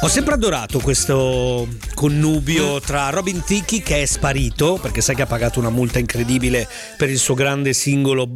Ho sempre adorato questo connubio tra Robin Thicke, che è sparito perché sai che ha pagato una multa incredibile per il suo grande singolo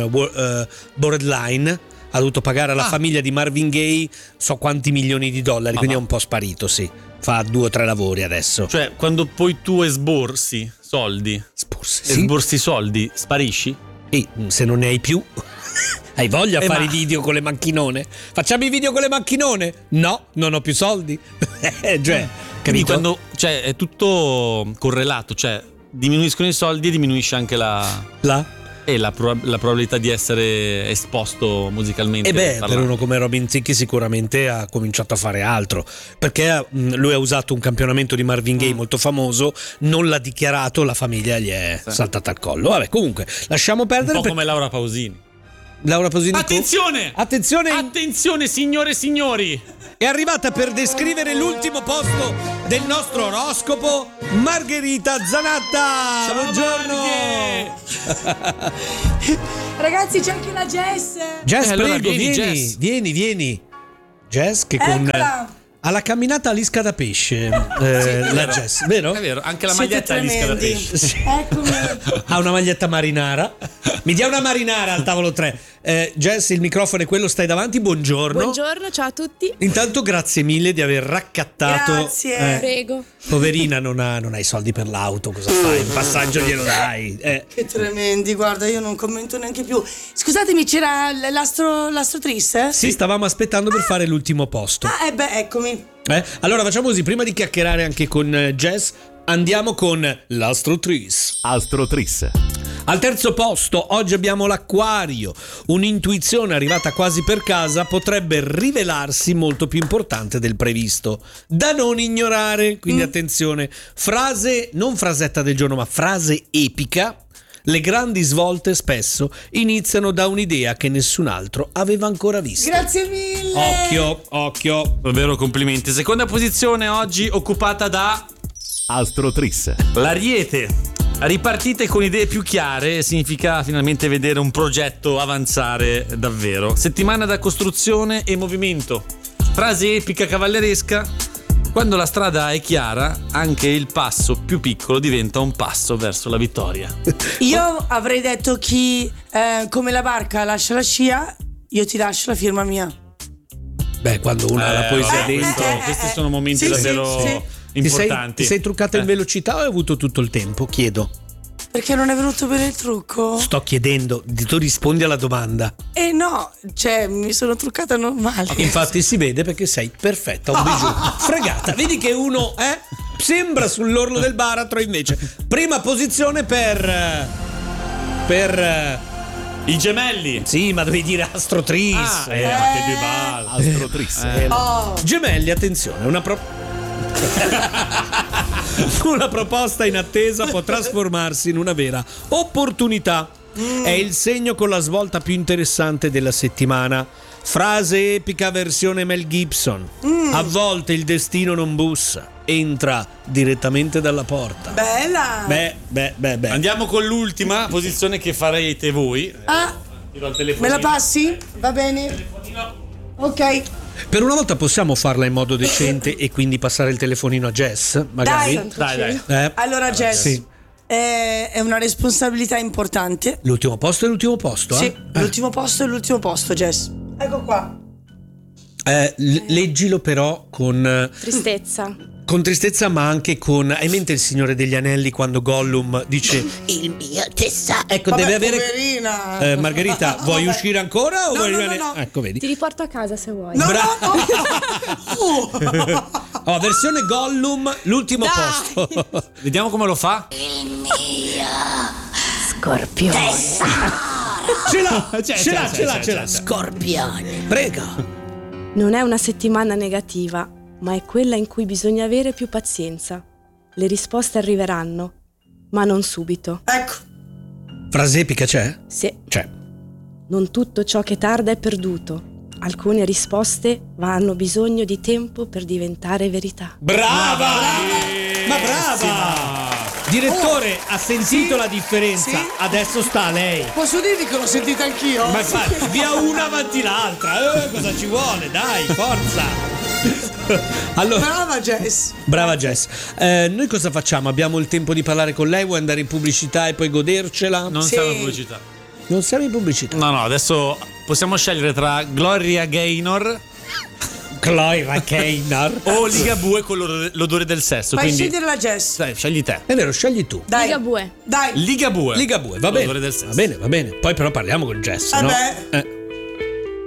Borderline. Ha dovuto pagare alla famiglia di Marvin Gaye so quanti milioni di dollari, quindi è un po' sparito, sì. Fa 2 o 3 lavori adesso. Cioè, quando poi tu esborsi soldi, esborsi soldi, sparisci? E se non ne hai più, hai voglia di fare i video con le macchinone? Facciamo i video con le macchinone? No, non ho più soldi. Cioè, quindi quando, cioè, è tutto correlato, cioè diminuiscono i soldi e diminuisce anche la probabilità di essere esposto musicalmente. Per uno come Robin Thicke sicuramente ha cominciato a fare altro, perché lui ha usato un campionamento di Marvin Gaye molto famoso, non l'ha dichiarato, la famiglia gli è saltata al collo. Vabbè, comunque lasciamo perdere. Un po' come Laura Pausini. Attenzione, signore e signori, è arrivata per descrivere l'ultimo posto del nostro oroscopo Margherita Zanatta. Ciao, buongiorno. Ragazzi, c'è anche la Jess. Jess, allora prego, vieni. Jess che con alla camminata a lisca da pesce, la Jess, vero? È vero, anche la Siete maglietta è lisca da tremendi. pesce. Sì. Eccomi. Ha una maglietta marinara. Mi dia una marinara al tavolo 3. Jess, il microfono è quello, stai davanti. Buongiorno. Buongiorno, ciao a tutti. Intanto grazie mille di aver raccattato. Grazie. Prego. Poverina, non ha i soldi per l'auto, cosa fai? Il passaggio glielo dai. Che tremendi, guarda, io non commento neanche più. Scusatemi, c'era l'astro triste? Sì, stavamo aspettando per fare l'ultimo posto. Eccomi. Allora facciamo così, prima di chiacchierare anche con Jess, andiamo con l'Astro Tris. Astro Tris. Al terzo posto oggi abbiamo l'Acquario. Un'intuizione arrivata quasi per casa potrebbe rivelarsi molto più importante del previsto, da non ignorare. Quindi attenzione, frase, non frasetta del giorno, ma frase epica. Le grandi svolte spesso iniziano da un'idea che nessun altro aveva ancora visto. Grazie mille. Occhio. Davvero complimenti. Seconda posizione oggi occupata da Astro Tris. l'Ariete. Ripartite con idee più chiare, significa finalmente vedere un progetto avanzare davvero. Settimana da costruzione e movimento. Frase epica cavalleresca: quando la strada è chiara, anche il passo più piccolo diventa un passo verso la vittoria. Io avrei detto chi come la barca lascia la scia, io ti lascio la firma mia. Beh, quando uno ha la poesia dentro. Questi sono momenti davvero importanti. Ti sei truccata in velocità o hai avuto tutto il tempo? Chiedo. Perché non è venuto bene il trucco? Sto chiedendo, tu rispondi alla domanda. No, cioè mi sono truccata normale. Infatti si vede perché sei perfetta, un bijou. Fregata, vedi che uno sembra sull'orlo del baratro, invece. Prima posizione per i gemelli. Sì, ma devi dire Astro Tris. Astro Tris. Gemelli, attenzione, una proposta in attesa può trasformarsi in una vera opportunità. È il segno con la svolta più interessante della settimana. Frase epica versione Mel Gibson. A volte il destino non bussa, entra direttamente dalla porta. Bella. Beh. Andiamo con l'ultima posizione che farete voi. Tiro al telefonino. Me la passi? Va bene. Ok. Per una volta possiamo farla in modo decente e quindi passare il telefonino a Jess, magari? Dai. Allora Jess, sì. È una responsabilità importante. L'ultimo posto è l'ultimo posto, Sì, l'ultimo posto è l'ultimo posto, Jess. Ecco qua. Leggilo però con tristezza, ma anche con. Hai in mente il Signore degli Anelli quando Gollum dice il mio tessato? Ecco, vabbè, deve avere. Poverina. Margherita, vuoi uscire ancora o vuoi rimanere? No. Ecco, vedi. Ti riporto a casa se vuoi. No. Versione Gollum, l'ultimo posto. Vediamo come lo fa. Il mio scorpione. Ce l'ha. Scorpione. Prego. Non è una settimana negativa, ma è quella in cui bisogna avere più pazienza. Le risposte arriveranno, ma non subito. Ecco. Frase epica c'è? Sì. C'è. Non tutto ciò che tarda è perduto. Alcune risposte hanno bisogno di tempo per diventare verità. Brava! Ma brava! Direttore, ha sentito la differenza? Sì. Adesso sta a lei. Posso dirvi che l'ho sentita anch'io? Ma infatti, via una avanti l'altra. Cosa ci vuole? Dai, forza! Allora, Brava Jess. brava Jess. Noi cosa facciamo? Abbiamo il tempo di parlare con lei? Vuoi andare in pubblicità e poi godercela? Non Sì. siamo in pubblicità. Non siamo in pubblicità. No, adesso possiamo scegliere tra Gloria Gaynor Cloira Keynor. o Ligabue con l'odore del sesso. Fai Quindi scegliere la Jess. dai, scegli te. È vero, scegli tu. Dai. Ligabue. Dai. Ligabue. Ligabue, va bene. L'odore del sesso. Va bene, va bene. Poi però parliamo con Jess, no? Vabbè.